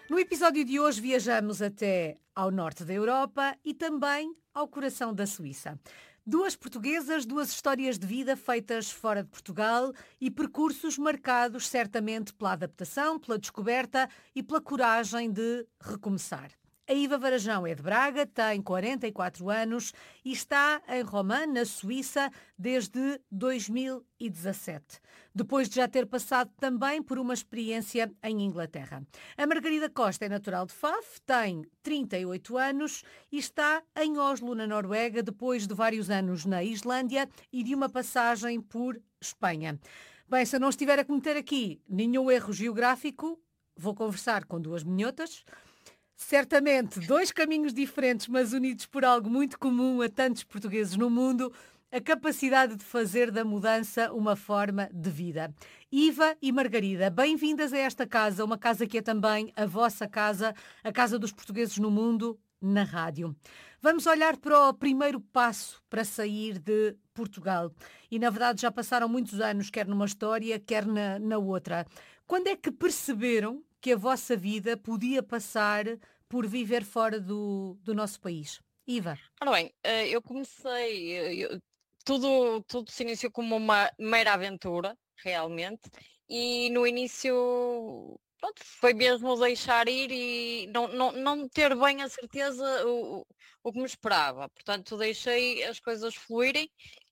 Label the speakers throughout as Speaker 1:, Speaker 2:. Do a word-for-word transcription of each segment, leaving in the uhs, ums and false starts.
Speaker 1: No episódio de hoje viajamos até ao norte da Europa e também ao coração da Suíça. Duas portuguesas, duas histórias de vida feitas fora de Portugal e percursos marcados certamente pela adaptação, pela descoberta e pela coragem de recomeçar. A Iva Varajão é de Braga, tem quarenta e quatro anos e está em Romã, na Suíça, desde dois mil e dezassete, depois de já ter passado também por uma experiência em Inglaterra. A Margarida Costa é natural de Faf, tem trinta e oito anos e está em Oslo, na Noruega, depois de vários anos na Islândia e de uma passagem por Espanha. Bem, se eu não estiver a cometer aqui nenhum erro geográfico, vou conversar com duas minhotas. Certamente, dois caminhos diferentes, mas unidos por algo muito comum a tantos portugueses no mundo, a capacidade de fazer da mudança uma forma de vida. Iva e Margarida, bem-vindas a esta casa, uma casa que é também a vossa casa, a casa dos portugueses no mundo, na rádio. Vamos olhar para o primeiro passo para sair de Portugal. E, na verdade, já passaram muitos anos, quer numa história, quer na, na outra. Quando é que perceberam que a vossa vida podia passar por viver fora do, do nosso país? Iva.
Speaker 2: Ora bem, eh, eu comecei, eh, eu- tudo, tudo se iniciou como uma mera aventura, realmente, e no início, pronto, foi mesmo deixar ir e não, não, não ter bem a certeza o, o o que me esperava. Portanto, deixei as coisas fluírem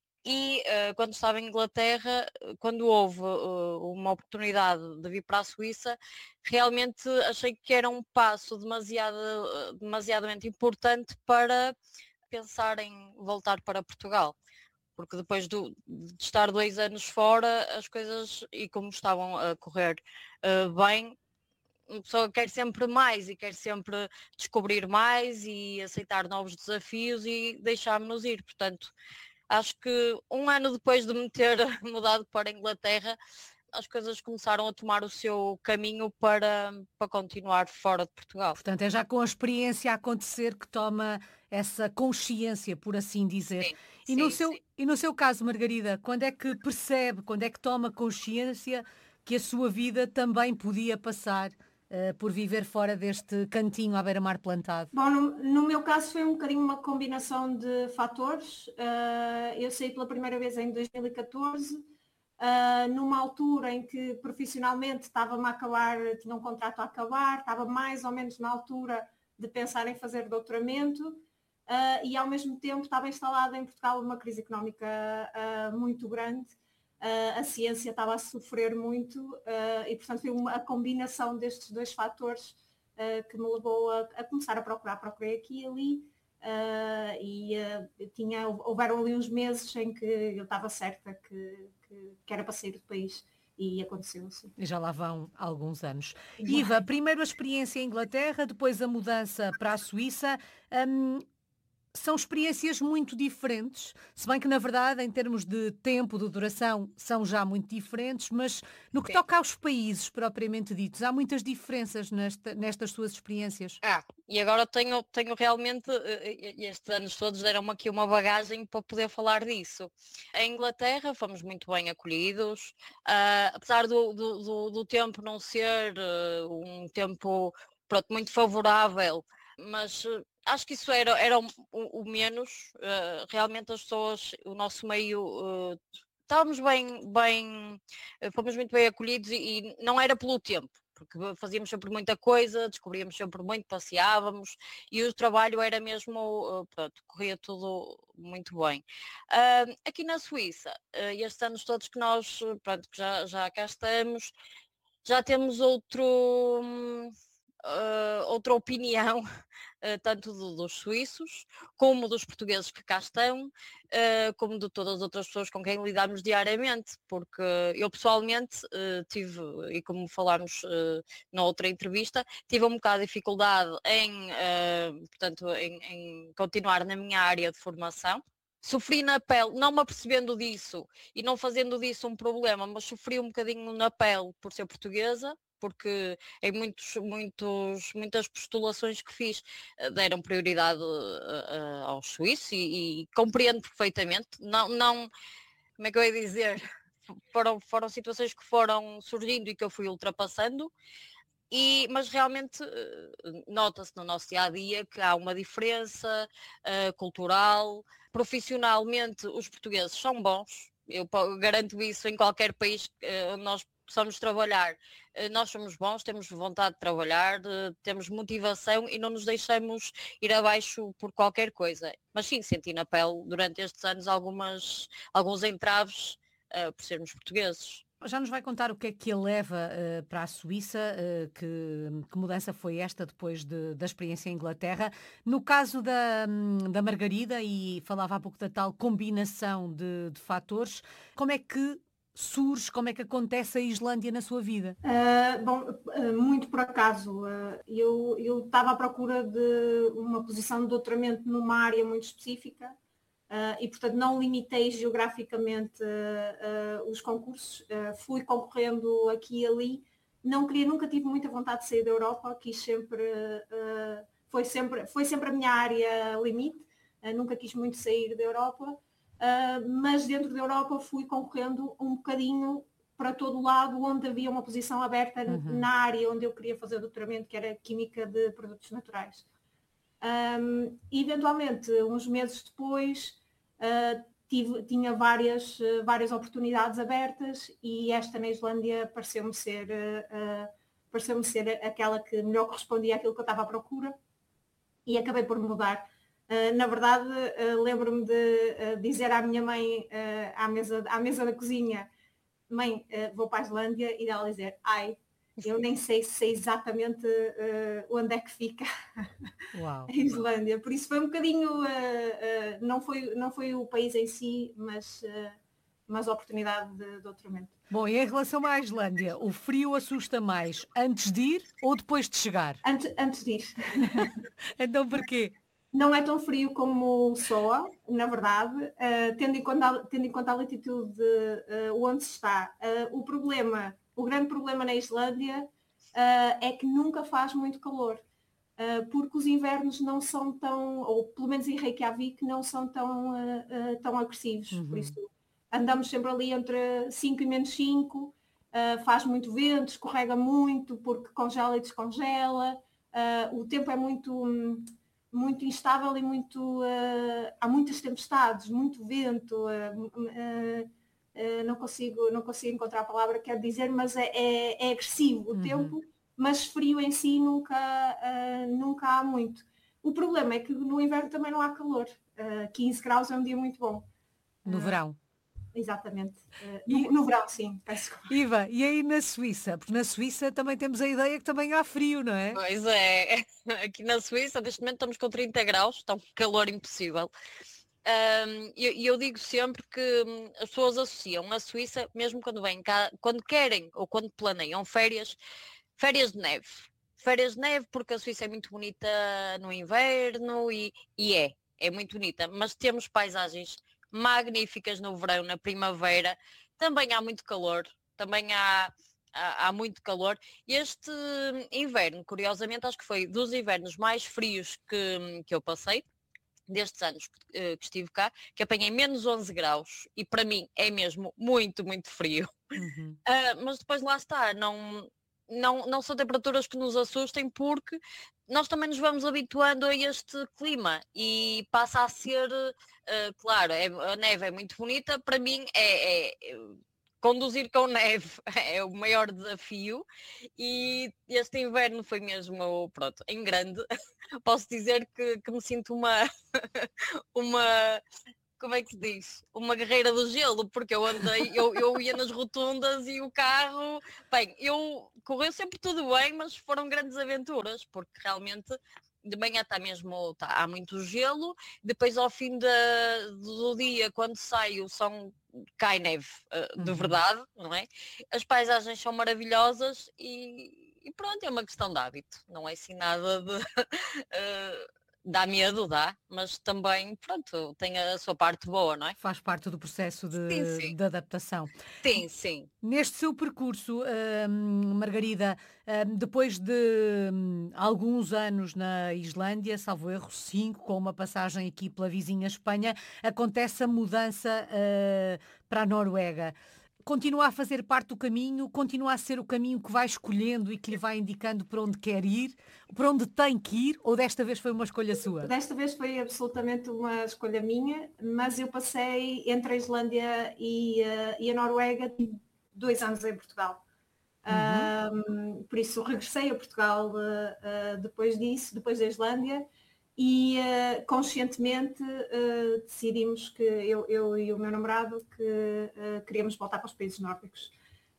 Speaker 2: e eh, quando estava em Inglaterra, eh, quando houve eh, uma oportunidade de vir para a Suíça, realmente achei que era um passo demasiado, eh, demasiadamente importante para pensar em voltar para Portugal. Porque depois do- de estar dois anos fora, as coisas, e como estavam a correr eh, bem, uma pessoa quer sempre mais e quer sempre descobrir mais e aceitar novos desafios e deixar-nos ir. Portanto, acho que um ano depois de me ter mudado para a Inglaterra, as coisas começaram a tomar o seu caminho para, para continuar fora de Portugal.
Speaker 1: Portanto, é já com a experiência a acontecer que toma essa consciência, por assim dizer.
Speaker 2: Sim,
Speaker 1: E no
Speaker 2: sim,
Speaker 1: seu,
Speaker 2: sim.
Speaker 1: e no seu caso, Margarida, quando é que percebe, quando é que toma consciência que a sua vida também podia passar eh, por viver fora deste cantinho à beira-mar plantado?
Speaker 3: Bom, no, no meu caso foi um bocadinho uma combinação de fatores. Uh, eu saí pela primeira vez em dois mil e catorze, uh, numa altura em que profissionalmente estava-me a acabar, tinha um contrato a acabar, estava mais ou menos na altura de pensar em fazer doutoramento, uh, e ao mesmo tempo estava instalada em Portugal uma crise económica uh, muito grande. Uh, a ciência estava a sofrer muito uh, e, portanto, foi uma, a combinação destes dois fatores Uh, que me levou a, a começar a procurar, procurei aqui e ali uh, e uh, tinha, houveram ali uns meses em que eu estava certa que, que, que era para sair do país e aconteceu assim.
Speaker 1: E já lá vão alguns anos.
Speaker 3: Já.
Speaker 1: Iva, primeiro a experiência em Inglaterra, depois a mudança para a Suíça. Hum, São experiências muito diferentes, se bem que, na verdade, em termos de tempo, de duração, são já muito diferentes, mas no que
Speaker 2: Sim.
Speaker 1: toca aos países propriamente ditos, há muitas diferenças nesta- nestas suas experiências.
Speaker 2: Ah, e agora tenho, tenho realmente, eh, estes anos todos deram-me aqui uma bagagem para poder falar disso. Em Inglaterra fomos muito bem acolhidos, ah, apesar do, do, do- do tempo não ser eh, um tempo, pronto, muito favorável, mas eh, acho que isso era, era o, o- o menos. Eh, realmente as pessoas, o nosso meio, eh, estávamos bem, bem, eh, fomos muito bem acolhidos e, e não era pelo tempo, porque fazíamos sempre muita coisa, descobríamos sempre muito, passeávamos e o trabalho era mesmo, eh, pronto, corria tudo muito bem. Ah, aqui na Suíça, eh, estes anos todos que nós, eh, pronto, que já, já cá estamos, já temos outro, hum, ah, outra opinião, eh, tanto do- dos suíços, como dos portugueses que cá estão, eh, como de todas as outras pessoas com quem lidamos diariamente, porque eu pessoalmente eh, tive, e como falámos eh, na outra entrevista, tive um bocado de dificuldade em, eh, portanto, em, em continuar na minha área de formação. Sofri na pele, não me apercebendo disso e não fazendo disso um problema, mas sofri um bocadinho na pele por ser portuguesa, porque em muitos, muitos, muitas postulações que fiz eh, deram prioridade eh, eh, aos suíços e, e compreendo perfeitamente. Não, não, como é que eu ia dizer? Foram, foram situações que foram surgindo e que eu fui ultrapassando. E, mas realmente uh, nota-se no nosso dia-a-dia que há uma diferença uh, cultural. Profissionalmente, os portugueses são bons. Eu garanto isso em qualquer país uh, onde nós possamos trabalhar. Uh, nós somos bons, temos vontade de trabalhar, uh, temos motivação e não nos deixamos ir abaixo por qualquer coisa. Mas sim, senti na pele durante estes anos algumas, alguns entraves uh, por sermos portugueses.
Speaker 1: Já nos vai contar o que é que a leva uh, para a Suíça, uh, que, que mudança foi esta depois de, da experiência em Inglaterra. No caso da, da Margarida, e falava há pouco da tal combinação de, de fatores, como é que surge, como é que acontece a Islândia na sua vida?
Speaker 3: Uh, bom, uh, muito por acaso. Uh, eu estava à procura de uma posição de doutoramento numa área muito específica. Uh, e, portanto, não limitei geograficamente uh, uh, os concursos, uh, fui concorrendo aqui e ali. Não queria, nunca tive muita vontade de sair da Europa, quis sempre, uh, foi sempre, foi sempre a minha área limite, uh, nunca quis muito sair da Europa, uh, mas dentro da Europa fui concorrendo um bocadinho para todo lado, onde havia uma posição aberta uhum. na área onde eu queria fazer doutoramento, que era Química de Produtos Naturais. Um, eventualmente, uns meses depois, uh, tive, tinha várias, uh, várias oportunidades abertas e esta na Islândia pareceu-me ser, uh, uh, pareceu-me ser aquela que melhor correspondia àquilo que eu estava à procura e acabei por mudar. Uh, na verdade, uh, lembro-me de uh, dizer à minha mãe, uh, à, mesa, à mesa da cozinha, mãe, uh, vou para a Islândia, e ela dizer, ai, eu nem sei se sei exatamente uh, onde é que fica
Speaker 1: Uau.
Speaker 3: a Islândia. Por isso foi um bocadinho, uh, uh, não, foi, não foi o país em si, mas, uh, mas a oportunidade de doutoramento.
Speaker 1: Bom, e em relação à Islândia, o frio assusta mais antes de ir ou depois de chegar?
Speaker 3: Antes, antes de ir.
Speaker 1: Então porquê?
Speaker 3: Não é tão frio como soa, na verdade, uh, tendo, em conta, tendo em conta a latitude uh, onde se está. Uh, o problema... O grande problema na Islândia uh, é que nunca faz muito calor, uh, porque os invernos não são tão, ou pelo menos em Reykjavik, não são tão, uh, uh, tão agressivos. Uhum. Por isso andamos sempre ali entre cinco e menos cinco, uh, faz muito vento, escorrega muito, porque congela e descongela, uh, o tempo é muito, muito instável e muito, uh, há muitas tempestades, muito vento, uh, uh, Uh, não, consigo, não consigo encontrar a palavra que quero dizer, mas é, é, é agressivo o uhum. tempo, mas frio em si nunca, uh, nunca há muito. O problema é que no inverno também não há calor. Uh, quinze graus é um dia muito bom.
Speaker 1: No uh, verão.
Speaker 3: Exatamente. Uh, no, e, no verão, sim. Peço
Speaker 1: Iva, e aí na Suíça? Porque na Suíça também temos a ideia que também há frio, não é?
Speaker 2: Pois é. Aqui na Suíça, neste momento estamos com trinta graus, está um calor impossível. Um, e eu, eu digo sempre que um, as pessoas associam a Suíça, mesmo quando vêm cá, quando querem ou quando planeiam férias, férias de neve. Férias de neve porque a Suíça é muito bonita no inverno e, e é, é muito bonita, mas temos paisagens magníficas no verão, na primavera, também há muito calor, também há, há, há muito calor. Este inverno, curiosamente, acho que foi dos invernos mais frios que, que eu passei, destes anos uh, que estive cá, que apanhei menos onze graus e para mim é mesmo muito, muito frio. Uhum. Uh, mas depois lá está, não, não, não são temperaturas que nos assustem porque nós também nos vamos habituando a este clima e passa a ser, uh, claro, é, a neve é muito bonita, para mim é, é conduzir com neve é o maior desafio e este inverno foi mesmo, pronto, em grande. Posso dizer que, que me sinto uma, uma, como é que se diz? Uma guerreira do gelo, porque eu andei, eu, eu ia nas rotundas e o carro, bem, eu correu sempre tudo bem, mas foram grandes aventuras, porque realmente de manhã está mesmo, tá, há muito gelo, depois ao fim de, do dia, quando saio, são, cai neve, uh, de uhum. verdade, não é? As paisagens são maravilhosas e, e pronto, é uma questão de hábito, não é assim nada de... uh, dá medo, dá, mas também, pronto, tem a sua parte boa, não é?
Speaker 1: Faz parte do processo de,
Speaker 2: sim, sim.
Speaker 1: de adaptação.
Speaker 2: Sim, sim.
Speaker 1: Neste seu percurso, hum, Margarida, hum, depois de hum, alguns anos na Islândia, salvo erro, cinco, com uma passagem aqui pela vizinha Espanha, acontece a mudança uh, para a Noruega. continua a fazer parte do caminho, continua a ser o caminho que vai escolhendo e que lhe vai indicando para onde quer ir, para onde tem que ir, ou desta vez foi uma escolha sua?
Speaker 3: Desta vez foi absolutamente uma escolha minha, mas eu passei entre a Islândia e, uh, e a Noruega dois anos em Portugal. Uhum. Um, por isso regressei a Portugal uh, uh, depois disso, depois da Islândia, e uh, conscientemente uh, decidimos que eu, eu e o meu namorado que uh, queríamos voltar para os países nórdicos.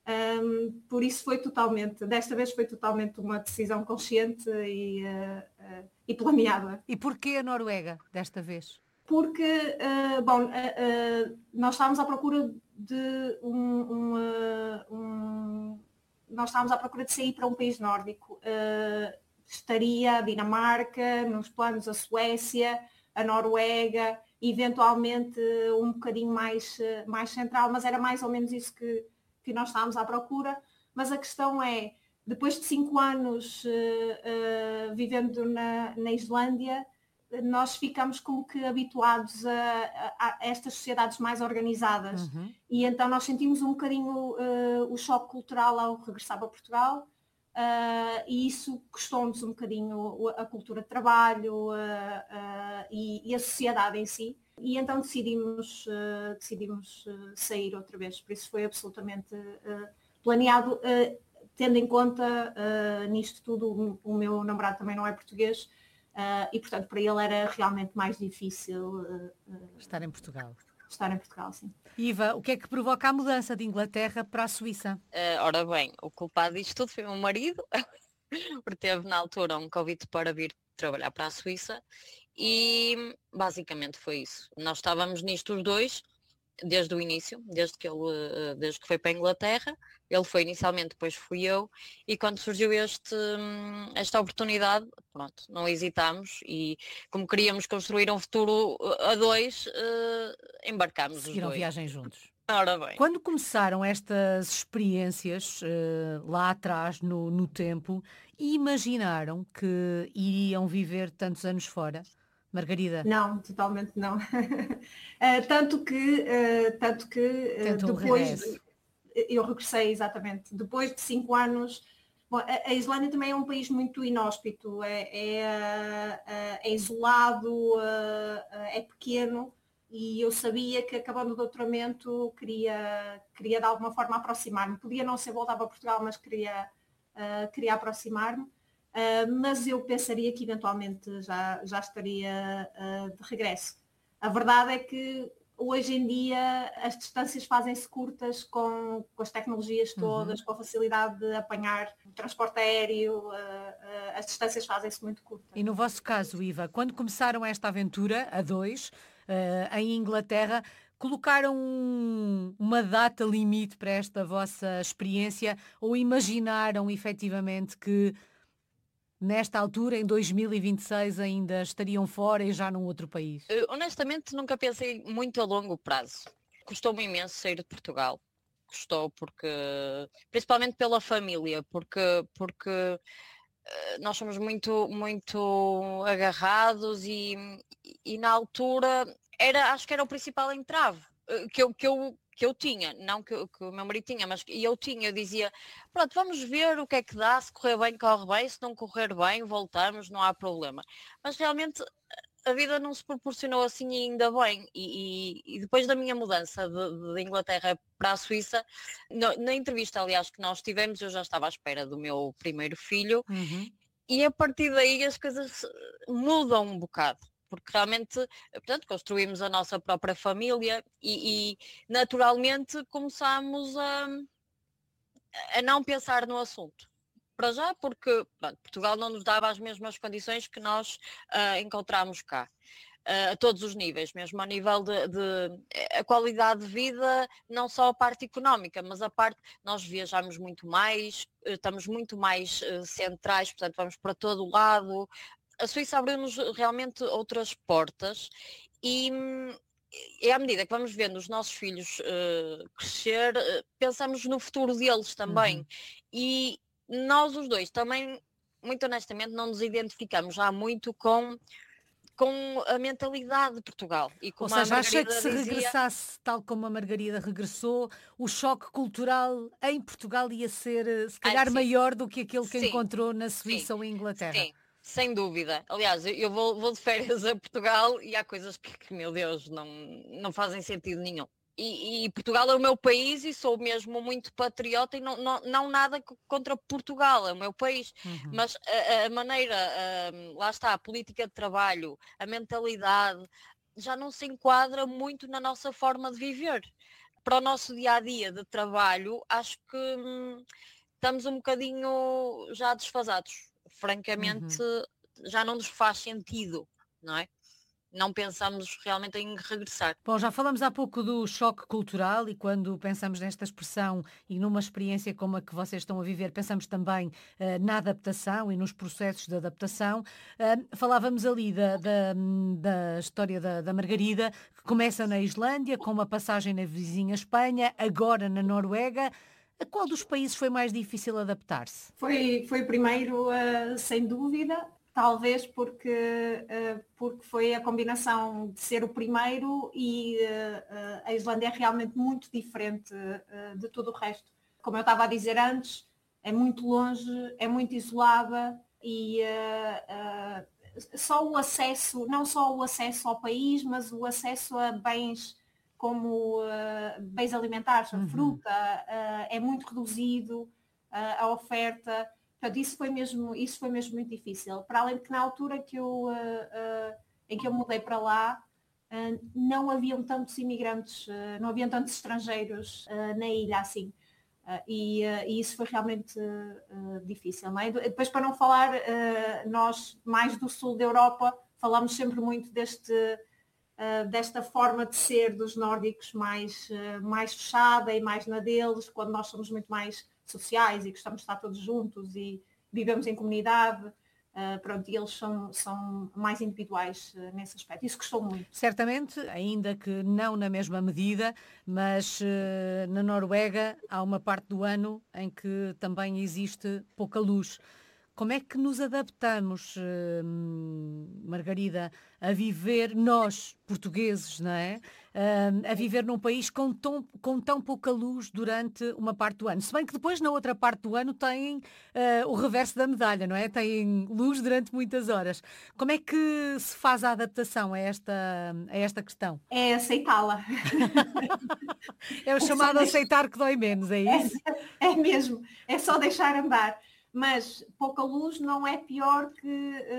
Speaker 3: Um, por isso foi totalmente, desta vez foi totalmente uma decisão consciente e, uh, uh, e planeada.
Speaker 1: E porquê a Noruega desta vez?
Speaker 3: Porque, uh, bom, uh, uh, nós estávamos à procura de um, um, uh, um nós estávamos à procura de sair para um país nórdico. Uh, estaria a Dinamarca, nos planos a Suécia, a Noruega, eventualmente um bocadinho mais, mais central, mas era mais ou menos isso que, que nós estávamos à procura. Mas a questão é, depois de cinco anos uh, uh, vivendo na, na Islândia, nós ficamos como que habituados a, a, a estas sociedades mais organizadas. Uhum. E então nós sentimos um bocadinho uh, o choque cultural ao regressar para Portugal, uh, e isso custou-nos um bocadinho a cultura de trabalho uh, uh, e, e a sociedade em si. E então decidimos, uh, decidimos uh, sair outra vez. Por isso foi absolutamente uh, planeado, uh, tendo em conta uh, nisto tudo, o, o meu namorado também não é português, Uh, e, portanto, para ele era realmente mais difícil uh, uh,
Speaker 1: estar em Portugal.
Speaker 3: Estar em Portugal, sim.
Speaker 1: Iva, o que é que provoca a mudança de Inglaterra para a Suíça?
Speaker 2: Uh, ora bem, o culpado disto tudo foi o meu marido, porque teve na altura um convite para vir trabalhar para a Suíça e basicamente foi isso. Nós estávamos nisto os dois desde o início, desde que ele desde que foi para a Inglaterra. Ele foi inicialmente, depois fui eu, e quando surgiu este, esta oportunidade, pronto, não hesitámos e como queríamos construir um futuro a dois, uh, embarcámos os dois.
Speaker 1: Seguiram viagem juntos.
Speaker 2: Ora bem.
Speaker 1: Quando começaram estas experiências uh, lá atrás no, no tempo, imaginaram que iriam viver tantos anos fora? Margarida?
Speaker 3: Não, totalmente não. uh, tanto que, uh, tanto que uh, depois de, eu regressei exatamente, depois de cinco anos. Bom, a, a Islândia também é um país muito inóspito, é, é, é, é isolado, é pequeno, e eu sabia que acabando o doutoramento queria, queria de alguma forma aproximar-me. Podia não ser voltar para Portugal, mas queria, uh, queria aproximar-me. Uh, mas eu pensaria que eventualmente já, já estaria uh, de regresso. A verdade é que hoje em dia as distâncias fazem-se curtas com, com as tecnologias todas, uhum. com a facilidade de apanhar o transporte aéreo, uh, uh, as distâncias fazem-se muito curtas.
Speaker 1: E no vosso caso, Iva, quando começaram esta aventura, a dois, uh, em Inglaterra, colocaram um, uma data limite para esta vossa experiência ou imaginaram efetivamente que nesta altura, em dois mil e vinte e seis, ainda estariam fora e já num outro país?
Speaker 2: Eu, honestamente, nunca pensei muito a longo prazo. Custou-me imenso sair de Portugal. Custou porque, principalmente pela família, porque, porque uh, nós somos muito, muito agarrados e, e na altura era, acho que era o principal entrave uh, que eu, que eu que eu tinha, não que, que o meu marido tinha, mas que eu tinha, eu dizia, pronto, vamos ver o que é que dá, se correr bem, corre bem, se não correr bem, voltamos, não há problema. Mas realmente a vida não se proporcionou assim e ainda bem. E, e, e depois da minha mudança de, de Inglaterra para a Suíça, no, na entrevista, aliás, que nós tivemos, eu já estava à espera do meu primeiro filho, uhum. E a partir daí as coisas mudam um bocado. Porque realmente, portanto, construímos a nossa própria família e, e naturalmente começámos a, a não pensar no assunto. Para já, porque pronto, Portugal não nos dava as mesmas condições que nós uh, encontramos cá. Uh, a todos os níveis, mesmo a nível de, de a qualidade de vida, não só a parte económica, mas a parte, nós viajamos muito mais, estamos muito mais uh, centrais, portanto vamos para todo o lado. A Suíça abriu-nos realmente outras portas e, e à medida que vamos vendo os nossos filhos uh, crescer, uh, pensamos no futuro deles também. Uhum. E nós os dois também, muito honestamente, não nos identificamos já muito com com a mentalidade de Portugal. E
Speaker 1: Ou
Speaker 2: como a
Speaker 1: seja, acha que
Speaker 2: Margarida
Speaker 1: se
Speaker 2: dizia,
Speaker 1: regressasse tal como a Margarida regressou, o choque cultural em Portugal ia ser, eh, se
Speaker 2: ah,
Speaker 1: calhar,
Speaker 2: sim,
Speaker 1: maior do que aquele que
Speaker 2: sim,
Speaker 1: encontrou na
Speaker 2: sim,
Speaker 1: Suíça ou em Inglaterra?
Speaker 2: sim, sem dúvida. Aliás, eu eu vou, vou de férias a Portugal e há coisas que, que, meu Deus, não, não fazem sentido nenhum. E, e Portugal é o meu país e sou mesmo muito patriota e não, não, não nada co- contra Portugal, é o meu país.
Speaker 1: Uhum.
Speaker 2: Mas a, a maneira, hum, lá está, a política de trabalho, a mentalidade, já não se enquadra muito na nossa forma de viver. Para o nosso dia a dia de trabalho, acho que hum, estamos um bocadinho já desfasados. Francamente,
Speaker 1: Uhum.
Speaker 2: já não nos faz sentido, não é? Não pensamos realmente em regressar.
Speaker 1: Bom, já falamos há pouco do choque cultural e quando pensamos nesta expressão e numa experiência como a que vocês estão a viver, pensamos também eh, na adaptação e nos processos de adaptação. Ah, falávamos ali da, da, da história da, da Margarida, que começa na Islândia, com uma passagem na vizinha Espanha, agora na Noruega. A qual dos países foi mais difícil adaptar-se?
Speaker 3: Foi, foi o primeiro, uh, sem dúvida, talvez porque, uh, porque foi a combinação de ser o primeiro e uh, uh, a Islândia é realmente muito diferente uh, de tudo o resto. Como eu estava a dizer antes, é muito longe, é muito isolada e uh, uh, só o acesso, não só o acesso ao país, mas o acesso a bens como uh, bens alimentares, a
Speaker 1: Uhum.
Speaker 3: fruta, uh, é muito reduzido, uh, a oferta. Portanto, isso foi mesmo, isso foi mesmo muito difícil. Para além de que na altura que eu, uh, uh, em que eu mudei para lá, uh, não haviam tantos imigrantes, uh, não haviam tantos estrangeiros uh, na ilha assim. Uh, e, uh, e isso foi realmente uh, difícil. Não é? Depois, para não falar, uh, nós mais do sul da Europa, falamos sempre muito deste Uh, desta forma de ser dos nórdicos mais, uh, mais fechada e mais na deles, quando nós somos muito mais sociais e gostamos de estar todos juntos e vivemos em comunidade, uh, pronto, e eles são, são mais individuais uh, nesse aspecto. Isso gostou muito.
Speaker 1: Certamente, ainda que não na mesma medida, mas eh, na Noruega há uma parte do ano em que também existe pouca luz. Como é que nos adaptamos, eh, Margarida, a viver, nós, portugueses, não é? Ah, a viver num país com tão, com tão pouca luz durante uma parte do ano. Se bem que depois, na outra parte do ano, têm eh, o reverso da medalha, não é? Têm luz durante muitas horas. Como é que se faz a adaptação a esta, a esta questão?
Speaker 3: É aceitá-la.
Speaker 1: É o
Speaker 3: É só
Speaker 1: chamado
Speaker 3: deixar,
Speaker 1: aceitar que dói menos, é isso?
Speaker 3: é, é mesmo, é só deixar andar. Mas pouca luz não é pior que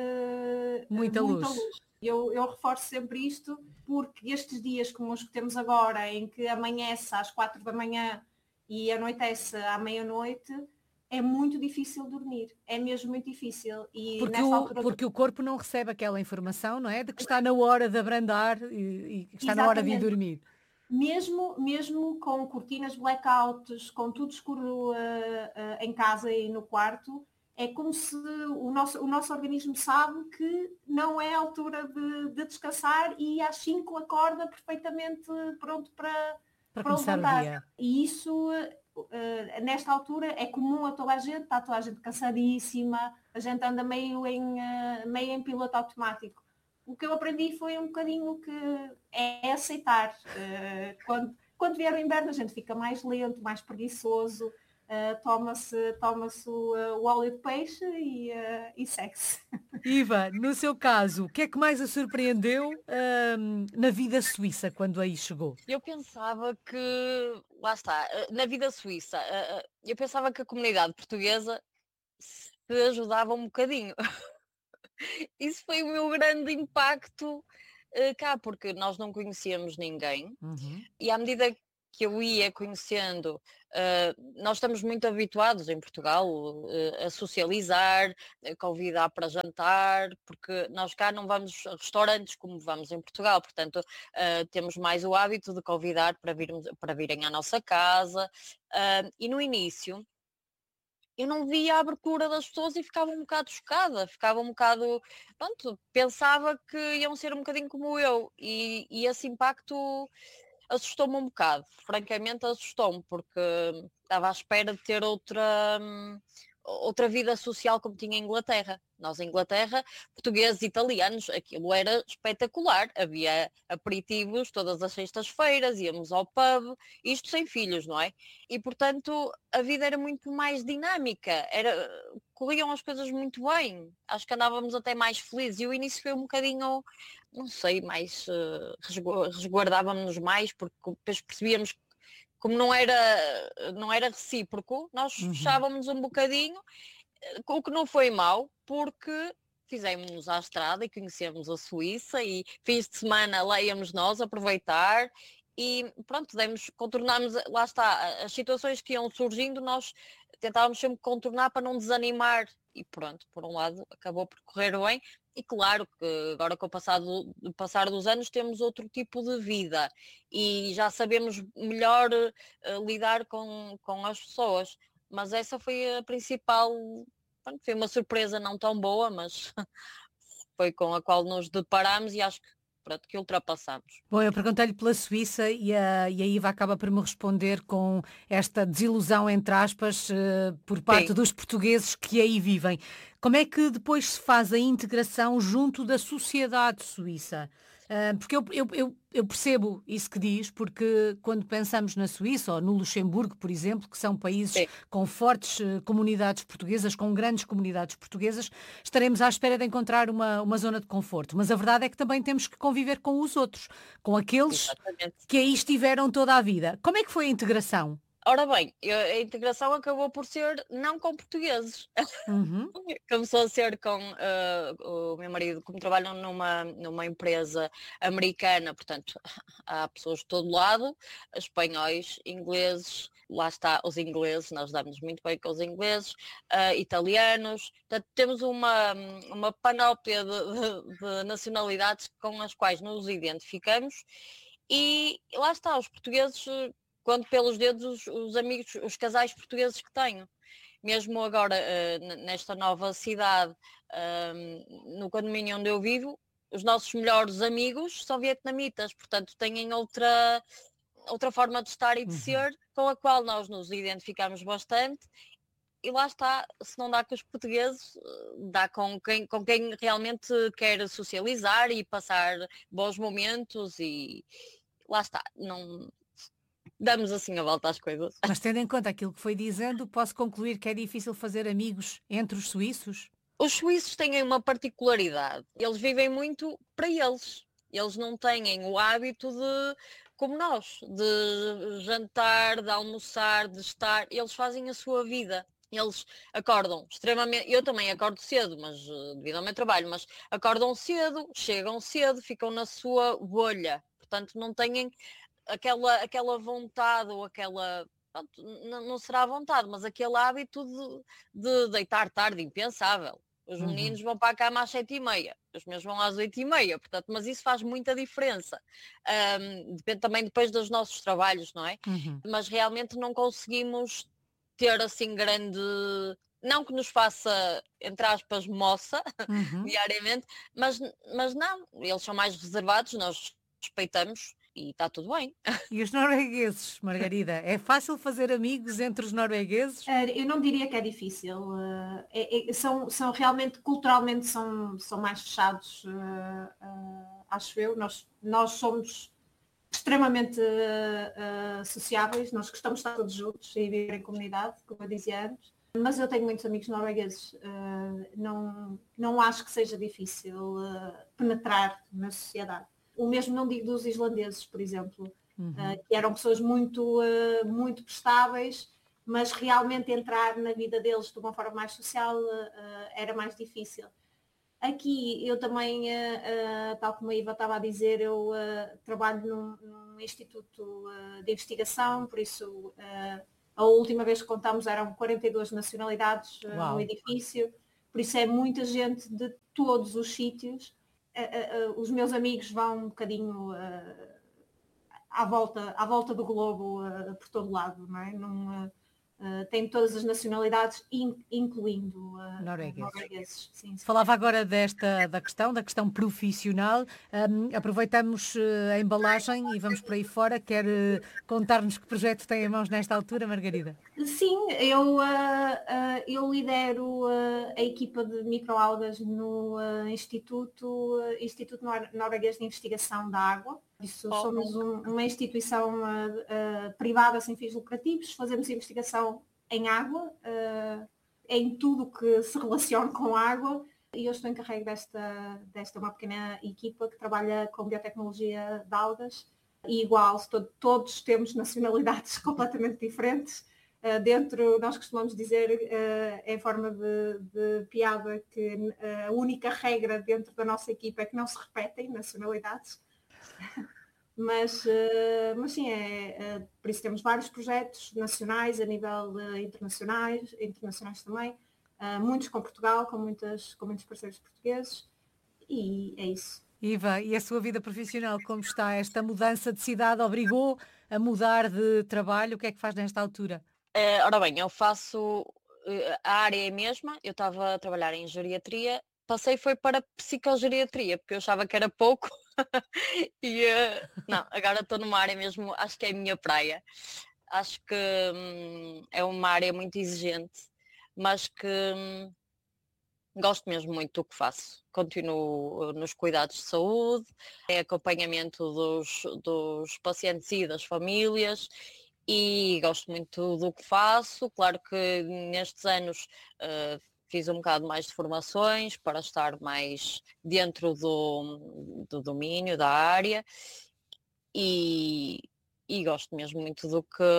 Speaker 3: uh,
Speaker 1: Muita
Speaker 3: muita
Speaker 1: luz.
Speaker 3: luz. Eu, eu reforço sempre isto porque estes dias como os que temos agora, em que amanhece às quatro da manhã e anoitece à meia-noite, é muito difícil dormir. É mesmo muito difícil. E
Speaker 1: Porque
Speaker 3: nesta
Speaker 1: o,
Speaker 3: altura do...
Speaker 1: porque o corpo não recebe aquela informação, não é? De que está na hora de abrandar e, e que está na hora de ir
Speaker 3: Exatamente.
Speaker 1: dormir.
Speaker 3: Mesmo, mesmo com cortinas blackouts, com tudo escuro uh, uh, em casa e no quarto, é como se o nosso, o nosso organismo sabe que não é a altura de, de descansar e às cinco acorda perfeitamente pronto para,
Speaker 1: Para
Speaker 3: para
Speaker 1: começar o
Speaker 3: levantar.
Speaker 1: dia.
Speaker 3: E isso, uh, nesta altura, é comum a toda a gente, está toda a gente cansadíssima, a gente anda meio em, uh, meio em piloto automático. O que eu aprendi foi um bocadinho que é aceitar. Uh, quando, quando vier o inverno a gente fica mais lento, mais preguiçoso, uh, toma-se toma-se o, uh, o óleo de peixe e, uh, e segue-se.
Speaker 1: Iva, no seu caso, o que é que mais a surpreendeu hum, na vida suíça quando aí chegou?
Speaker 2: Eu pensava que, lá está, eh, na vida suíça, eh, eh, eu pensava que a comunidade portuguesa se ajudava um bocadinho. Isso foi o meu grande impacto eh, cá, porque nós não conhecíamos ninguém
Speaker 1: Uhum.
Speaker 2: e à medida que eu ia conhecendo, eh, nós estamos muito habituados em Portugal eh, a socializar, a convidar para jantar, porque nós cá não vamos a restaurantes como vamos em Portugal, portanto eh, temos mais o hábito de convidar para, virmos, para virem à nossa casa. Eh, e no início eu não via a abertura das pessoas e ficava um bocado chocada, ficava um bocado, pronto, pensava que iam ser um bocadinho como eu e, e esse impacto assustou-me um bocado, francamente assustou-me, porque estava à espera de ter outra, hum, outra vida social como tinha em Inglaterra. Nós em Inglaterra, portugueses e italianos, aquilo era espetacular. Havia aperitivos todas as sextas-feiras, íamos ao pub, isto sem filhos, não é? E portanto a vida era muito mais dinâmica, era, corriam as coisas muito bem. Acho que andávamos até mais felizes e o início foi um bocadinho, não sei, mais uh, resguardávamos-nos mais, porque depois percebíamos que como não era, não era recíproco, nós
Speaker 1: Uhum.
Speaker 2: fechávamos um bocadinho, o que não foi mau, porque fizemos-nos à estrada e conhecemos a Suíça e fins de semana lá íamos nós aproveitar e pronto, demos, contornámos, lá está, as situações que iam surgindo, nós tentávamos sempre contornar para não desanimar e pronto, por um lado acabou por correr bem. E claro que agora com o passado, passar dos anos temos outro tipo de vida e já sabemos melhor uh, lidar com, com as pessoas. Mas essa foi a principal, pronto, foi uma surpresa não tão boa, mas foi com a qual nos deparamos e acho que, pronto, que ultrapassamos.
Speaker 1: Bom, eu perguntei-lhe pela Suíça e a, e a Iva acaba por me responder com esta desilusão, entre aspas, eh, por parte
Speaker 2: Sim.
Speaker 1: dos portugueses que aí vivem. Como é que depois se faz a integração junto da sociedade suíça? Uh, porque eu, eu, eu, eu percebo isso que diz, porque quando pensamos na Suíça ou no Luxemburgo, por exemplo, que são países
Speaker 2: Sim.
Speaker 1: com fortes uh, comunidades portuguesas, com grandes comunidades portuguesas, estaremos à espera de encontrar uma, uma zona de conforto. Mas a verdade é que também temos que conviver com os outros, com aqueles
Speaker 2: Exatamente.
Speaker 1: que aí estiveram toda a vida. Como é que foi a integração?
Speaker 2: Ora bem, a integração acabou por ser não com portugueses.
Speaker 1: Uhum.
Speaker 2: Começou a ser com uh, o meu marido, como trabalham numa, numa empresa americana, portanto, há pessoas de todo lado, espanhóis, ingleses, lá está, os ingleses, nós damos muito bem com os ingleses, uh, italianos, portanto, temos uma, uma panóplia de, de, de nacionalidades com as quais nos identificamos e lá está, os portugueses, conto pelos dedos os, os amigos, os casais portugueses que tenho. Mesmo agora, uh, nesta nova cidade, uh, no condomínio onde eu vivo, os nossos melhores amigos são vietnamitas, portanto têm outra, outra forma de estar e de
Speaker 1: Uhum.
Speaker 2: ser, com a qual nós nos identificamos bastante. E lá está, se não dá com os portugueses, dá com quem, com quem realmente quer socializar e passar bons momentos e lá está, não... Damos assim a volta às coisas.
Speaker 1: Mas tendo em conta aquilo que foi dizendo, posso concluir que é difícil fazer amigos entre os suíços?
Speaker 2: Os suíços têm uma particularidade. Eles vivem muito para eles. Eles não têm o hábito de, como nós, de jantar, de almoçar, de estar. Eles fazem a sua vida. Eles acordam extremamente. Eu também acordo cedo, mas devido ao meu trabalho, mas acordam cedo, chegam cedo, ficam na sua bolha. Portanto, não têm aquela, aquela vontade ou aquela. Pronto, não, não será vontade, mas aquele hábito de, de deitar tarde, impensável. Os
Speaker 1: Uhum.
Speaker 2: meninos vão para a cama às sete e meia, os meus vão às oito e meia, portanto, mas isso faz muita diferença. Um, depende também depois dos nossos trabalhos, não é?
Speaker 1: Uhum.
Speaker 2: Mas realmente não conseguimos ter assim grande, não que nos faça, entre aspas, moça
Speaker 1: Uhum.
Speaker 2: diariamente, mas, mas não, eles são mais reservados, nós respeitamos e está tudo bem.
Speaker 1: E os noruegueses, Margarida? É fácil fazer amigos entre os noruegueses?
Speaker 3: Eu não diria que é difícil. É, é, são, são realmente, culturalmente, são, são mais fechados, uh, uh, acho eu. Nós, nós somos extremamente uh, uh, sociáveis, nós gostamos de estar todos juntos e viver em comunidade, como eu dizia antes. Mas eu tenho muitos amigos noruegueses. Uh, não, não acho que seja difícil uh, penetrar na sociedade. O mesmo não digo dos islandeses, por exemplo, uhum. uh, que eram pessoas muito, uh, muito prestáveis, mas realmente entrar na vida deles de uma forma mais social uh, uh, era mais difícil. Aqui eu também, uh, uh, tal como a Iva estava a dizer, eu uh, trabalho num, num instituto uh, de investigação, por isso uh, a última vez que contámos eram quarenta e duas nacionalidades uh, no edifício, por isso é muita gente de todos os sítios. Uh, uh, os meus amigos vão um bocadinho uh, à, volta, à volta do globo uh, por todo lado, não é? Não, uh, Uh, tem todas as nacionalidades, in, incluindo uh,
Speaker 1: noruegueses.
Speaker 3: noruegueses. Sim, sim.
Speaker 1: Falava agora desta da questão, da questão profissional. Um, aproveitamos uh, a embalagem e vamos por aí fora. Quer uh, contar-nos que projeto tem em mãos nesta altura, Margarida?
Speaker 3: Sim, eu, uh, uh, eu lidero uh, a equipa de microalgas no uh, Instituto, uh, Instituto Nor- Norueguês de Investigação da Água. Isso,
Speaker 2: Oh.
Speaker 3: somos um, uma instituição uh, uh, privada sem fins lucrativos, fazemos investigação em água, uh, em tudo que se relaciona com água, e eu estou encarregue desta, desta uma pequena equipa que trabalha com biotecnologia de algas, e igual, to- todos temos nacionalidades completamente diferentes. Uh, dentro, nós costumamos dizer, uh, em forma de, de piada, que uh, a única regra dentro da nossa equipa é que não se repetem nacionalidades. Mas, uh, mas sim, é, uh, por isso temos vários projetos nacionais, a nível uh, internacionais, internacionais também, uh, muitos com Portugal, com, muitas, com muitos parceiros portugueses, e é isso.
Speaker 1: Iva, e a sua vida profissional, como está? Esta mudança de cidade obrigou a mudar de trabalho? O que é que faz nesta altura?
Speaker 2: Uh, ora bem, eu faço, uh, a área é a mesma, eu estava a trabalhar em geriatria, passei foi para psicogeriatria, porque eu achava que era pouco, e uh, não, agora estou numa área mesmo, acho que é a minha praia, acho que hum, é uma área muito exigente, mas que hum, gosto mesmo muito do que faço. Continuo nos cuidados de saúde, é acompanhamento dos, dos pacientes e das famílias, e gosto muito do que faço. Claro que nestes anos uh, fiz um bocado mais de formações para estar mais dentro do, do domínio, da área, e, e gosto mesmo muito do que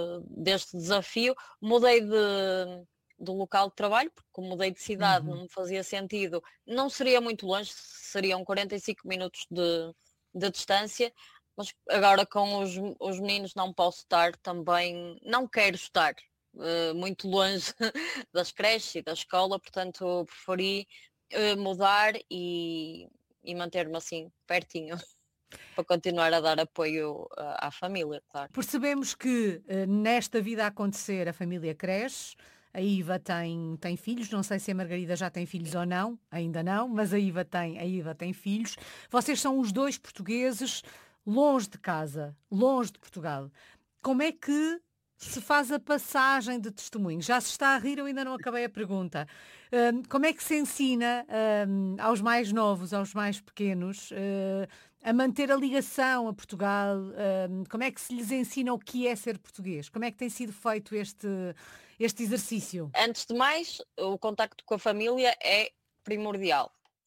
Speaker 2: deste desafio. Mudei de, do local de trabalho, porque como mudei de cidade
Speaker 1: Uhum.
Speaker 2: não me fazia sentido, não seria muito longe, seriam quarenta e cinco minutos de, de distância, mas agora com os, os meninos não posso estar também, não quero estar uh, muito longe das creches e da escola, portanto preferi uh, mudar e, e manter-me assim pertinho para continuar a dar apoio uh, à família, claro.
Speaker 1: Percebemos que eh, nesta vida a acontecer a família cresce, a Iva tem, tem filhos, não sei se a Margarida já tem filhos ou não, ainda não, mas a Iva tem, a Iva tem filhos. Vocês são os dois portugueses longe de casa, longe de Portugal. Como é que se faz a passagem de testemunho? Já se está a rir, eu ainda não acabei a pergunta. Hum, como é que se ensina hum, aos mais novos, aos mais pequenos, hum, a manter a ligação a Portugal? Hum, como é que se lhes ensina o que é ser português? Como é que tem sido feito este, este exercício?
Speaker 2: Antes de mais, o contacto com a família é primordial.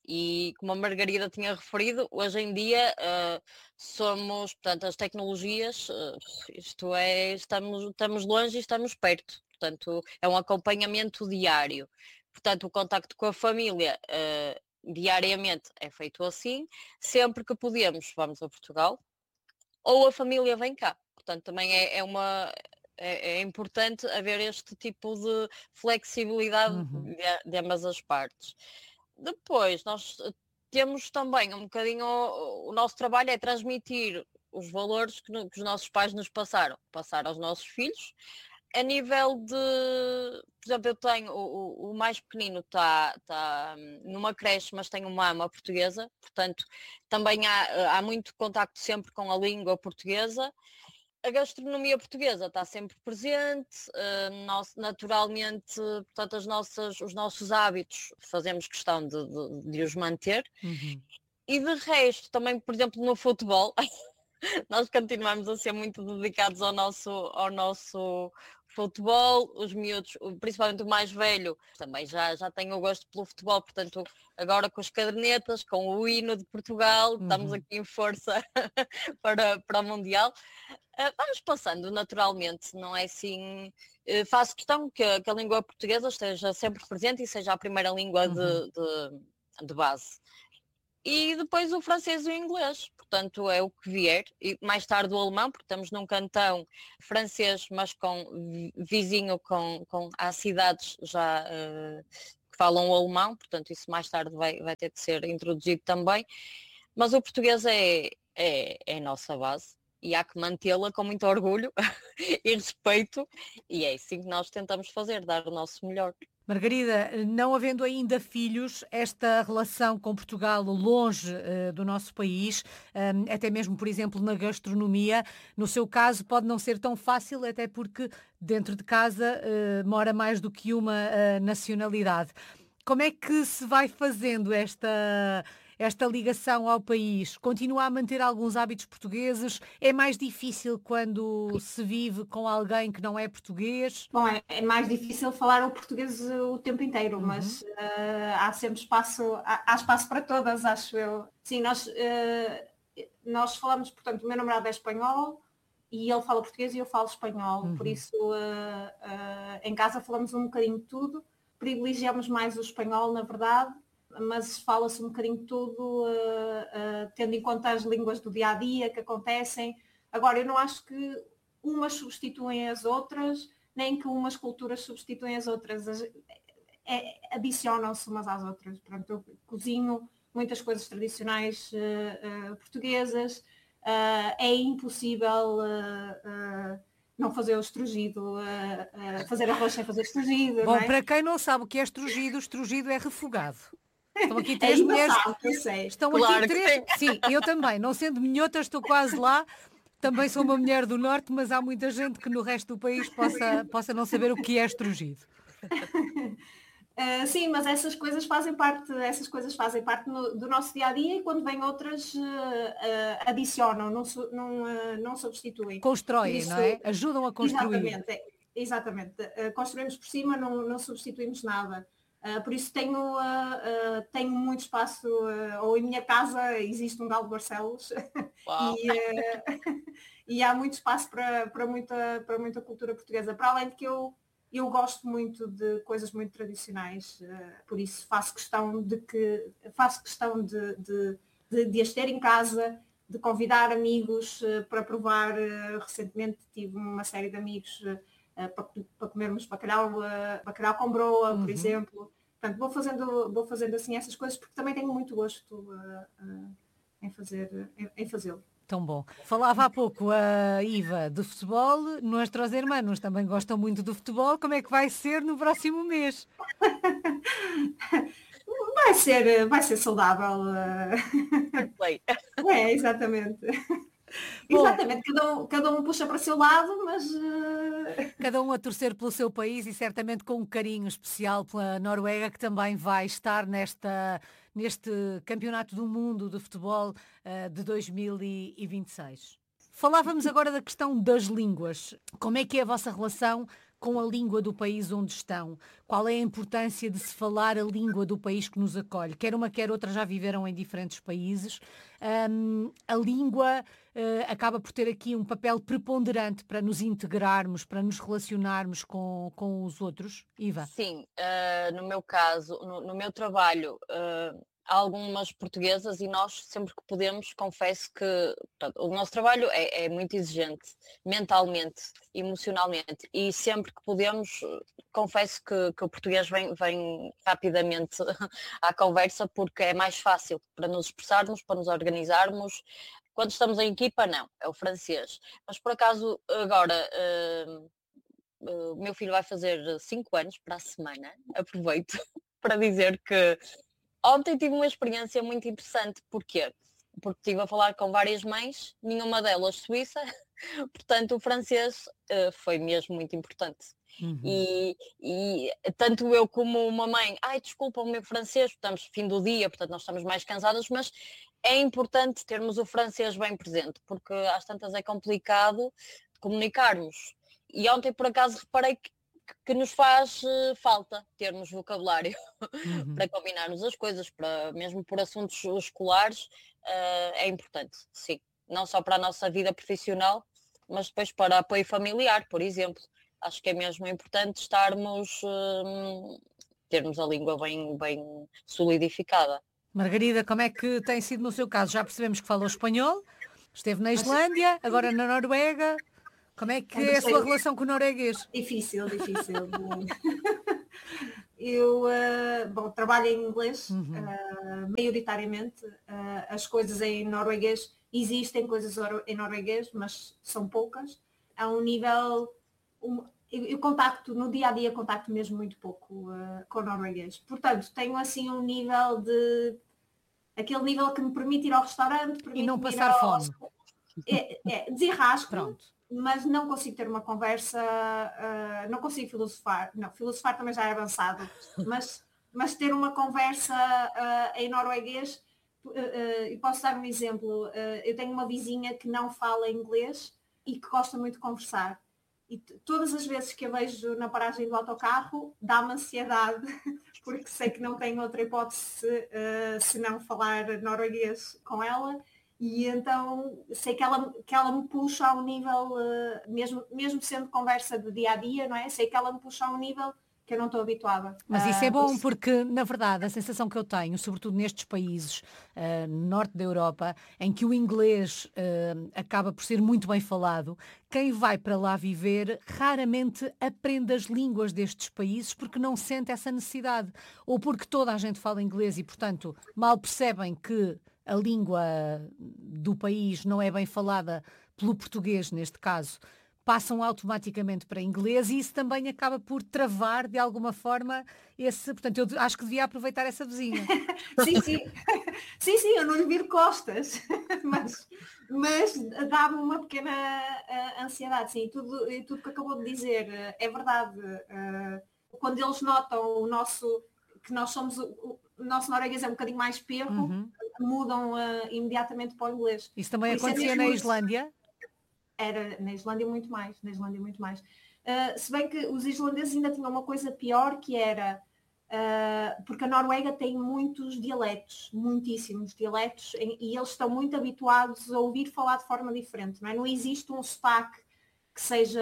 Speaker 2: E como a Margarida tinha referido, hoje em dia uh, somos, portanto, as tecnologias, uh, isto é, estamos, estamos longe e estamos perto. Portanto, é um acompanhamento diário. Portanto, o contacto com a família uh, diariamente é feito assim. Sempre que podemos, vamos a Portugal, ou a família vem cá. Portanto, também é, é uma, é, é importante haver este tipo de flexibilidade
Speaker 1: Uhum.
Speaker 2: de, de ambas as partes. Depois, nós temos também um bocadinho, o, o nosso trabalho é transmitir os valores que, no, que os nossos pais nos passaram, passar aos nossos filhos. A nível de, por exemplo, eu tenho, o, o mais pequenino está tá numa creche, mas tem uma ama portuguesa, portanto, também há, há muito contacto sempre com a língua portuguesa. A gastronomia portuguesa está sempre presente, uh, nós, naturalmente, portanto, as nossas, os nossos hábitos fazemos questão de, de, de os manter.
Speaker 1: Uhum.
Speaker 2: E de resto, também, por exemplo, no futebol, nós continuamos a ser muito dedicados ao nosso, ao nosso futebol, os miúdos, principalmente o mais velho, também já, já tem o gosto pelo futebol, portanto, agora com as cadernetas, com o hino de Portugal,
Speaker 1: Uhum.
Speaker 2: estamos aqui em força para, para o Mundial. Uh, vamos passando naturalmente, não é assim. Uh, faço questão que a, que a língua portuguesa esteja sempre presente e seja a primeira língua
Speaker 1: Uhum.
Speaker 2: de, de, de base. E depois o francês e o inglês, portanto é o que vier, e mais tarde o alemão, porque estamos num cantão francês, mas com vizinho com, com há cidades já uh, que falam o alemão, portanto isso mais tarde vai, vai ter que ser introduzido também, mas o português é, é, é a nossa base e há que mantê-la com muito orgulho e respeito, e é assim que nós tentamos fazer, dar o nosso melhor.
Speaker 1: Margarida, não havendo ainda filhos, esta relação com Portugal longe uh, do nosso país, um, até mesmo, por exemplo, na gastronomia, no seu caso pode não ser tão fácil, até porque dentro de casa uh, mora mais do que uma uh, nacionalidade. Como é que se vai fazendo esta, esta ligação ao país? Continua a manter alguns hábitos portugueses? É mais difícil quando se vive com alguém que não é português?
Speaker 3: Bom, é, é mais difícil falar o português o tempo inteiro,
Speaker 1: Uhum.
Speaker 3: mas uh, há sempre espaço, há, há espaço para todas, acho eu. Sim, nós, uh, nós falamos, portanto, o meu namorado é espanhol e ele fala português e eu falo espanhol,
Speaker 1: Uhum.
Speaker 3: por isso uh, uh, em casa falamos um bocadinho de tudo, privilegiamos mais o espanhol, na verdade, mas fala-se um bocadinho de tudo, uh, uh, tendo em conta as línguas do dia-a-dia que acontecem. Agora, eu não acho que umas substituem as outras, nem que umas culturas substituem as outras, as, é, adicionam-se umas às outras. Portanto, eu cozinho muitas coisas tradicionais uh, uh, portuguesas, uh, é impossível uh, uh, não fazer o estrugido, uh, uh, fazer arroz sem fazer estrugido.
Speaker 1: Bom,
Speaker 3: não é?
Speaker 1: para quem não sabe o que é estrugido, estrugido é refogado. Estão aqui três
Speaker 3: Ainda
Speaker 1: mulheres.
Speaker 3: sabe, eu sei.
Speaker 1: Estão
Speaker 2: Claro
Speaker 1: aqui
Speaker 2: que
Speaker 1: três. Sim, eu também. Não sendo minhota, estou quase lá. Também sou uma mulher do Norte, mas há muita gente que no resto do país possa, possa não saber o que é estrugido.
Speaker 3: Uh, sim, mas essas coisas fazem parte, essas coisas fazem parte no, do nosso dia a dia e quando vêm outras uh, uh, adicionam, não, su, não, uh, não substituem.
Speaker 1: Constroem,
Speaker 3: Isso,
Speaker 1: não é? Ajudam a construir.
Speaker 3: Exatamente, é, exatamente. Uh, construímos por cima, não, não substituímos nada. Uh, por isso tenho, uh, uh, tenho muito espaço, uh, ou em minha casa existe um Galo de Barcelos e, uh, e há muito espaço para, para, muita, para muita cultura portuguesa, para além de que eu Eu gosto muito de coisas muito tradicionais, por isso faço questão de que faço questão de, de, de, de as ter em casa, de convidar amigos para provar. Recentemente tive uma série de amigos para, para comermos bacalhau, bacalhau com broa, por
Speaker 1: Uhum.
Speaker 3: exemplo. Portanto, vou fazendo, vou fazendo assim essas coisas porque também tenho muito gosto em fazer, em, em fazê-lo.
Speaker 1: Tão bom. Falava há pouco a Iva de futebol, nossos irmãos também gostam muito do futebol. Como é que vai ser no próximo mês?
Speaker 3: Vai ser, vai ser saudável. É, exatamente. Bom, exatamente, cada um, cada um puxa para o seu lado, mas... Uh...
Speaker 1: Cada um a torcer pelo seu país e certamente com um carinho especial pela Noruega, que também vai estar nesta, neste Campeonato do Mundo de Futebol uh, de dois mil e vinte e seis. Falávamos agora da questão das línguas. Como é que é a vossa relação com a língua do país onde estão? Qual é a importância de se falar a língua do país que nos acolhe? Quer uma, quer outra já viveram em diferentes países. Um, a língua uh, acaba por ter aqui um papel preponderante para nos integrarmos, para nos relacionarmos com, com os outros. Iva?
Speaker 2: Sim, uh, no meu caso, no, no meu trabalho, uh, há algumas portuguesas e nós sempre que podemos, confesso que portanto, o nosso trabalho é, é muito exigente, mentalmente, emocionalmente, e sempre que podemos, confesso que, que o português vem, vem rapidamente à conversa porque é mais fácil para nos expressarmos, para nos organizarmos. Quando estamos em equipa, não, é o francês. Mas por acaso agora uh, uh, o meu filho vai fazer cinco anos para a semana, aproveito para dizer que ontem tive uma experiência muito interessante. Porquê? Porque estive a falar com várias mães, nenhuma delas suíça, portanto o francês uh, foi mesmo muito importante. Uhum. E, e tanto eu como uma mãe, ai desculpa o meu francês, estamos fim do dia, portanto nós estamos mais cansadas, mas é importante termos o francês bem presente, porque às tantas é complicado comunicarmos. E ontem por acaso reparei que que nos faz uh, falta termos vocabulário uhum. para combinarmos as coisas, para, mesmo por assuntos escolares, uh, é importante, sim. Não só para a nossa vida profissional, mas depois para apoio familiar, por exemplo. Acho que é mesmo importante estarmos, uh, termos a língua bem, bem solidificada.
Speaker 1: Margarida, como é que tem sido no seu caso? Já percebemos que falou espanhol, esteve na Islândia, agora na Noruega. Como é que é a sua relação com o norueguês?
Speaker 3: Difícil, difícil. Eu uh, bom, trabalho em inglês, uhum. uh, maioritariamente, uh, as coisas em norueguês existem coisas em norueguês, mas são poucas. A um nível, um, eu, eu contacto, no dia a dia contacto mesmo muito pouco uh, com o norueguês. Portanto, tenho assim um nível de, aquele nível que me permite ir ao restaurante,
Speaker 1: e não passar
Speaker 3: ao,
Speaker 1: fome.
Speaker 3: É, é, desenrasco, mas não consigo ter uma conversa, uh, não consigo filosofar, não, filosofar também já é avançado, mas, mas ter uma conversa uh, em norueguês, uh, uh, e posso dar um exemplo, uh, eu tenho uma vizinha que não fala inglês e que gosta muito de conversar, e todas as vezes que a vejo na paragem do autocarro dá-me ansiedade, porque sei que não tenho outra hipótese uh, se não falar norueguês com ela. E então sei que ela, que ela me puxa a um nível, uh, mesmo, mesmo sendo conversa de dia a dia, não é? Sei que ela me puxa a um nível que eu não estou habituada.
Speaker 1: Mas isso é
Speaker 3: Uh,
Speaker 1: bom
Speaker 3: isso...
Speaker 1: porque, na verdade, a sensação que eu tenho, sobretudo nestes países uh, no norte da Europa, em que o inglês uh, acaba por ser muito bem falado, quem vai para lá viver raramente aprende as línguas destes países porque não sente essa necessidade. Ou porque toda a gente fala inglês e, portanto, mal percebem que a língua do país não é bem falada pelo português, neste caso, passam automaticamente para inglês e isso também acaba por travar, de alguma forma, esse... Portanto, eu acho que devia aproveitar essa vizinha.
Speaker 3: sim, sim. Sim, sim, eu não lhe viro costas, mas, mas dá-me uma pequena uh, ansiedade, sim. E tudo, e tudo que acabou de dizer uh, é verdade. Uh, quando eles notam o nosso... que nós somos... O, o nosso norueguês é um bocadinho mais perro, uhum. mudam uh, imediatamente para o inglês.
Speaker 1: Isso também Por acontecia isso é na Islândia?
Speaker 3: Era na Islândia muito mais, na Islândia muito mais. Uh, se bem que os islandeses ainda tinham uma coisa pior, que era, uh, porque a Noruega tem muitos dialetos, muitíssimos dialetos, em, e eles estão muito habituados a ouvir falar de forma diferente, não é? Não existe um sotaque que seja...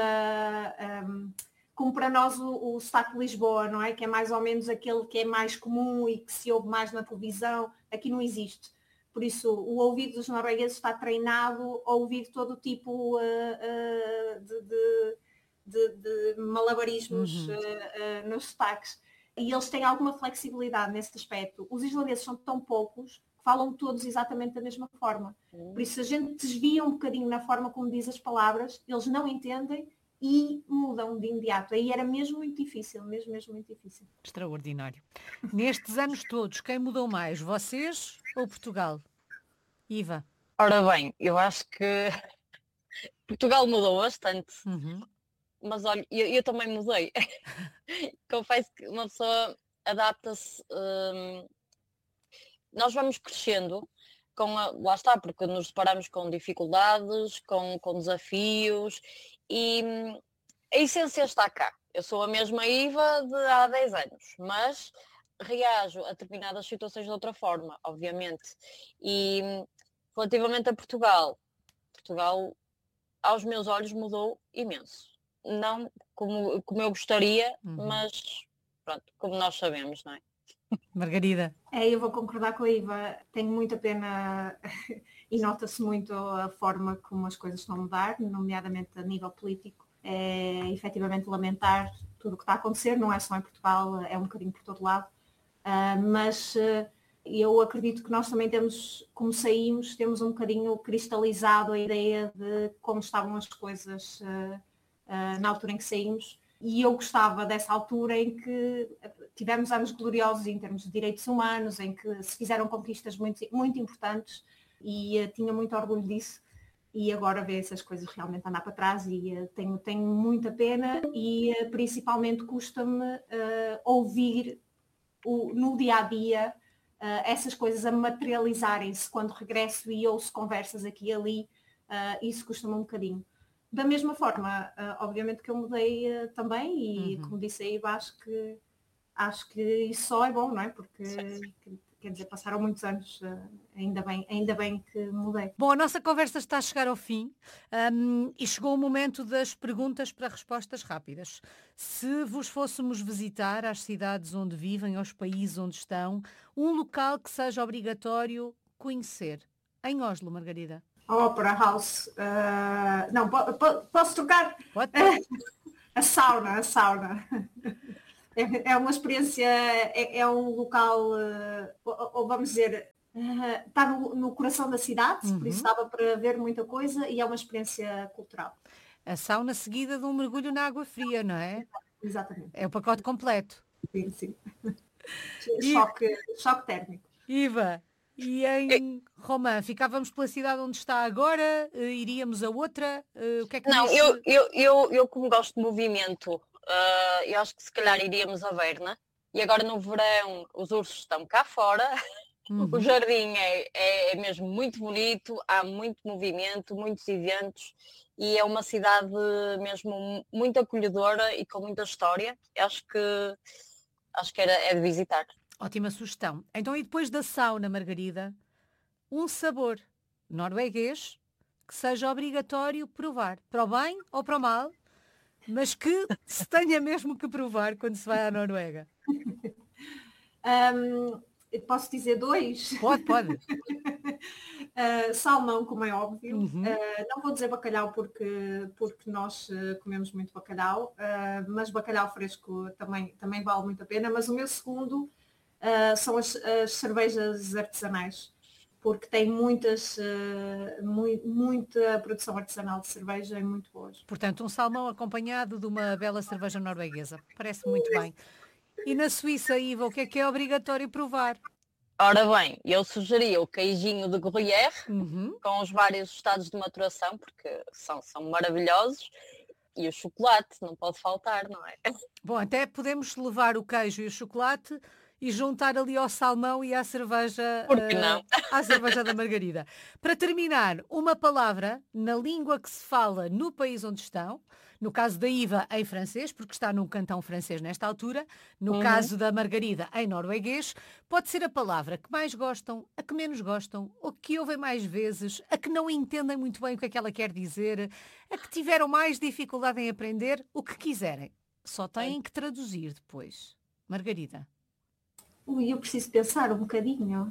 Speaker 3: Um, como para nós o, o sotaque de Lisboa, não é? Que é mais ou menos aquele que é mais comum e que se ouve mais na televisão. Aqui não existe. Por isso, o ouvido dos noruegueses está treinado a ouvir todo tipo uh, uh, de, de, de, de malabarismos uhum. uh, uh, nos sotaques. E eles têm alguma flexibilidade nesse aspecto. Os islandeses são tão poucos que falam todos exatamente da mesma forma. Por isso, se a gente desvia um bocadinho na forma como diz as palavras, eles não entendem e mudam de imediato. Aí era mesmo muito difícil, mesmo, mesmo muito difícil.
Speaker 1: Extraordinário. Nestes anos todos, quem mudou mais, vocês ou Portugal? Iva?
Speaker 2: Ora bem, eu acho que Portugal mudou bastante,
Speaker 1: uhum.
Speaker 2: mas olha, eu, eu também mudei. Confesso que uma pessoa adapta-se, hum, nós vamos crescendo, com a, lá está, porque nos deparamos com dificuldades, com, com desafios, e hum, a essência está cá. Eu sou a mesma Iva de há dez anos, mas reajo a determinadas situações de outra forma, obviamente. E hum, relativamente a Portugal, Portugal, aos meus olhos, mudou imenso. Não como, como eu gostaria, uhum. mas pronto, como nós sabemos, não é?
Speaker 1: Margarida?
Speaker 3: É, eu vou concordar com a Iva. Tenho muita pena e nota-se muito a forma como as coisas estão a mudar, nomeadamente a nível político. É efetivamente lamentar tudo o que está a acontecer, não é só em Portugal, é um bocadinho por todo lado. Uh, mas uh, eu acredito que nós também temos, como saímos, temos um bocadinho cristalizado a ideia de como estavam as coisas uh, uh, na altura em que saímos. E eu gostava dessa altura em que tivemos anos gloriosos em termos de direitos humanos, em que se fizeram conquistas muito, muito importantes e uh, tinha muito orgulho disso. E agora vê essas coisas realmente andar para trás e uh, tenho, tenho muita pena e uh, principalmente custa-me uh, ouvir o, no dia-a-dia uh, essas coisas a materializarem-se quando regresso e ouço conversas aqui e ali, uh, isso custa-me um bocadinho. Da mesma forma, uh, obviamente que eu mudei uh, também e, uhum. como disse aí, acho que, acho que isso só é bom, não é? Porque, quer dizer, passaram muitos anos, uh, ainda bem, ainda bem que mudei.
Speaker 1: Bom, a nossa conversa está a chegar ao fim um, e chegou o momento das perguntas para respostas rápidas. Se vos fôssemos visitar às cidades onde vivem, aos países onde estão, um local que seja obrigatório conhecer. Em Oslo, Margarida?
Speaker 3: Opera House. Uh, não, po, po, posso trocar?
Speaker 1: Pode.
Speaker 3: A sauna, a sauna. É, é uma experiência, é, é um local, uh, ou, ou vamos dizer, Uh, está no, no coração da cidade,
Speaker 1: Uhum.
Speaker 3: por isso dava para ver muita coisa e é uma experiência cultural.
Speaker 1: A sauna seguida de um mergulho na água fria, não é?
Speaker 3: Exatamente.
Speaker 1: É o pacote completo.
Speaker 3: Sim, sim.
Speaker 1: E-
Speaker 3: choque, choque térmico.
Speaker 1: Iva, e em Romã, ficávamos pela cidade onde está agora? Eh, Iríamos a outra? Eh, O que é que
Speaker 2: Não,
Speaker 1: disse?
Speaker 2: eu, eu, eu, eu como gosto de movimento, ah, eu acho que se calhar iríamos a Berna. E agora no verão os ursos estão cá fora.
Speaker 1: Uhum.
Speaker 2: O jardim é, é, é mesmo muito bonito, há muito movimento, muitos eventos e é uma cidade mesmo muito acolhedora e com muita história. Eu acho que acho que era, é de visitar.
Speaker 1: Ótima sugestão. Então, e depois da sauna, Margarida, um sabor norueguês que seja obrigatório provar, para o bem ou para o mal, mas que se tenha mesmo que provar quando se vai à Noruega.
Speaker 3: Um, posso dizer dois?
Speaker 1: Pode, pode.
Speaker 3: Uh, salmão, como é óbvio.
Speaker 1: Uhum.
Speaker 3: Uh, não vou dizer bacalhau porque, porque nós uh, comemos muito bacalhau, uh, mas bacalhau fresco também, também vale muito a pena. Mas o meu segundo uh, são as, as cervejas artesanais, porque tem muitas, uh, mu- muita produção artesanal de cerveja e muito boas.
Speaker 1: Portanto, um salmão acompanhado de uma bela cerveja norueguesa. Parece muito bem. E na Suíça, Iva, o que é que é obrigatório provar?
Speaker 2: Ora bem, eu sugeria o queijinho de Gruyère
Speaker 1: Uhum.
Speaker 2: com os vários estados de maturação, porque são, são maravilhosos, e o chocolate, não pode faltar, não é?
Speaker 1: Bom, até podemos levar o queijo e o chocolate e juntar ali ao salmão e à cerveja,
Speaker 2: Por que
Speaker 1: eh,
Speaker 2: não?
Speaker 1: à cerveja da Margarida. Para terminar, uma palavra na língua que se fala no país onde estão, no caso da Iva em francês, porque está num cantão francês nesta altura, no
Speaker 2: Uhum.
Speaker 1: caso da Margarida em norueguês, pode ser a palavra que mais gostam, a que menos gostam, ou que ouvem mais vezes, a que não entendem muito bem o que é que ela quer dizer, a que tiveram mais dificuldade em aprender, o que quiserem. Só têm que traduzir depois. Margarida.
Speaker 3: Ui, eu preciso pensar um bocadinho.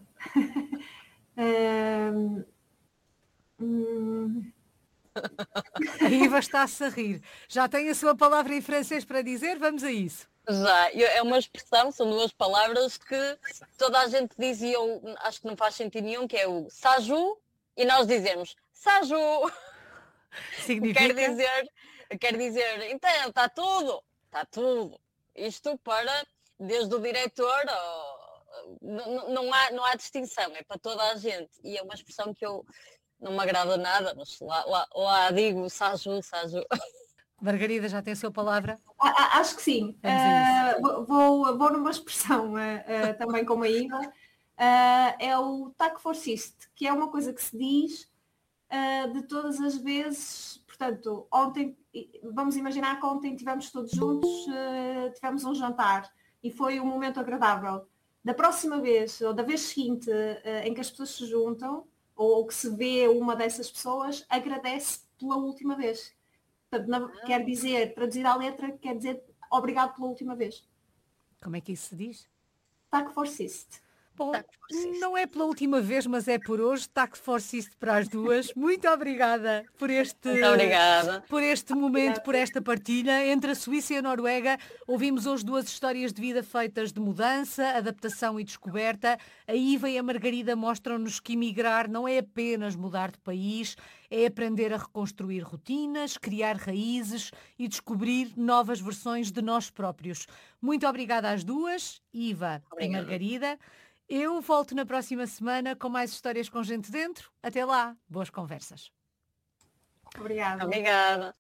Speaker 3: Ahm, hum,
Speaker 1: A Iva está-se a rir. Já tem a sua palavra em francês para dizer? Vamos a isso.
Speaker 2: Já, eu- é uma expressão, são duas palavras que toda a gente diz e eu acho que não faz sentido nenhum, que é o saju, e nós dizemos saju,
Speaker 1: Significa...
Speaker 2: quer dizer, quer dizer, então, está tudo, está tudo. Isto para, desde o diretor, ao- não, não há, não há distinção, é para toda a gente. E é uma expressão que eu não me agrada nada, mas lá, lá, lá digo saju, saju.
Speaker 1: Margarida, já tem a sua palavra?
Speaker 3: a- a- acho que sim.
Speaker 1: Vamos a
Speaker 3: Ah, vou, vou, vou numa expressão ah, ah, também como a Iva. Ah, é o tac forciste, que é uma coisa que se diz ah, de todas as vezes. Portanto, ontem, i- vamos imaginar que ontem estivemos todos juntos, ah, tivemos um jantar e foi um momento agradável. Da próxima vez, ou da vez seguinte ah, em que as pessoas se juntam, ou, ou que se vê uma dessas pessoas, agradece pela última vez. Portanto, na- quer dizer, traduzir à letra, quer dizer obrigado pela última vez.
Speaker 1: Como é que isso se diz?
Speaker 3: Tac forciste.
Speaker 1: Bom,
Speaker 2: Tac forciste.
Speaker 1: não é pela última vez, mas é por hoje. Tac forciste para as duas. Muito obrigada por este...
Speaker 2: Muito obrigada.
Speaker 1: por este momento, por esta partilha entre a Suíça e a Noruega. Ouvimos hoje duas histórias de vida feitas de mudança, adaptação e descoberta. A Iva e a Margarida mostram-nos que emigrar não é apenas mudar de país, é aprender a reconstruir rotinas, criar raízes e descobrir novas versões de nós próprios. Muito obrigada às duas, Iva e
Speaker 2: Obrigada.
Speaker 1: Margarida. Eu volto na próxima semana com mais histórias com gente dentro. Até lá, boas conversas.
Speaker 3: Obrigada.
Speaker 2: Obrigada.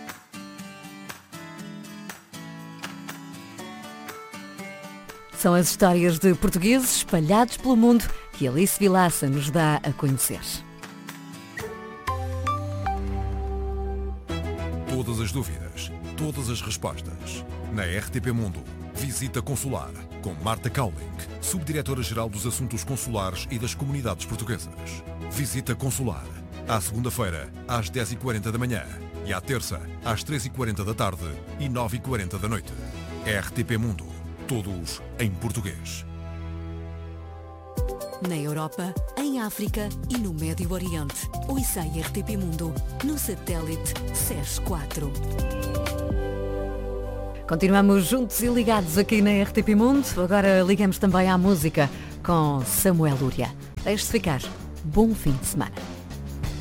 Speaker 1: São as histórias de portugueses espalhados pelo mundo que Alice Vilaça nos dá a conhecer.
Speaker 4: Todas as dúvidas, todas as respostas. Na R T P Mundo, Visita Consular, com Marta Kauling, Subdiretora-Geral dos Assuntos Consulares e das Comunidades Portuguesas. Visita Consular, à segunda-feira, às dez e quarenta da manhã e à terça, às três e quarenta da tarde e nove e quarenta da noite. R T P Mundo, todos em português.
Speaker 5: Na Europa, em África e no Médio Oriente. Ouça a R T P Mundo no satélite S E S quatro.
Speaker 1: Continuamos juntos e ligados aqui na R T P Mundo. Agora ligamos também à música com Samuel Lúria. Deixe-se ficar. Bom fim de semana.